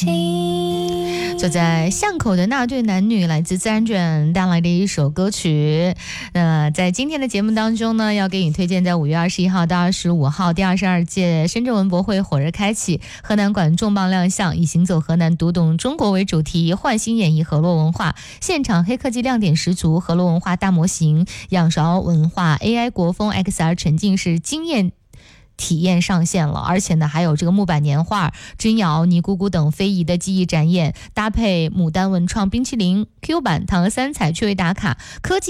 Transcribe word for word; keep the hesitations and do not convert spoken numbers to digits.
就在巷口的那对男女，来自自然卷带来的一首歌曲。那、呃、在今天的节目当中呢，要给你推荐在五月二十一号到二十五号第二十二届深圳文博会火热开启，河南馆重磅亮相，以行走河南读懂中国为主题，焕新演绎河洛文化，现场黑科技亮点十足，河洛文化大模型，仰韶文化 A I 国风 X R 沉浸式经验体验上线了，而且呢还有这个木板年画、真瑶、尼姑姑等非遗的技艺展演，搭配牡丹文创冰淇淋、Q 版、唐三彩趣味打卡科技